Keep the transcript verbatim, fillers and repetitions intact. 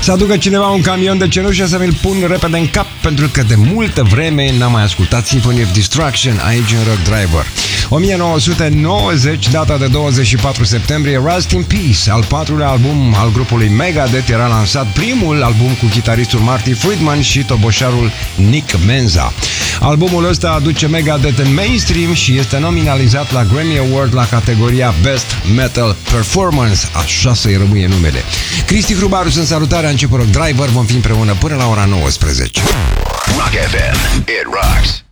Să aducă cineva un camion de cenușă să mi-l pun repede în cap, pentru că de multă vreme n-am mai ascultat Symphony of Destruction aici în Rock Driver. o mie nouă sute nouăzeci, data de douăzeci și patru septembrie, Rust in Peace, al patrulea album al grupului Megadeth, era lansat, primul album cu chitaristul Marty Friedman și toboșarul Nick Menza. Albumul ăsta aduce Megadeth în mainstream și este nominalizat la Grammy Award la categoria Best Metal Performance, așa să-i rămâie numele. Cristi Hrubaru, sunt salutare, a început Rock Driver, vom fi împreună până la ora nouăsprezece. Rock F M, it rocks.